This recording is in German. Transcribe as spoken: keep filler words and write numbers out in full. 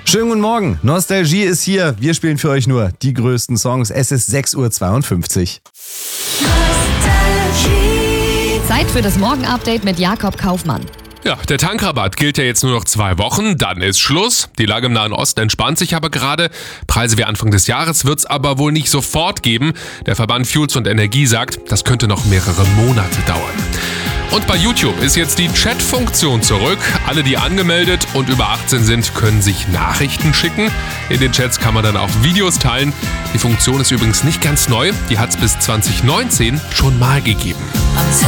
Schönen guten Morgen, Nostalgie ist hier. Wir spielen für euch nur die größten Songs. Es ist sechs Uhr zweiundfünfzig. Zeit für das Morgen-Update mit Jakob Kaufmann. Ja, der Tankrabatt gilt ja jetzt nur noch zwei Wochen, dann ist Schluss. Die Lage im Nahen Osten entspannt sich aber gerade. Preise wie Anfang des Jahres wird es aber wohl nicht sofort geben. Der Verband Fuels und Energie sagt, das könnte noch mehrere Monate dauern. Und bei YouTube ist jetzt die Chat-Funktion zurück. Alle, die angemeldet und über achtzehn sind, können sich Nachrichten schicken. In den Chats kann man dann auch Videos teilen. Die Funktion ist übrigens nicht ganz neu. Die hat es bis zwanzig neunzehn schon mal gegeben.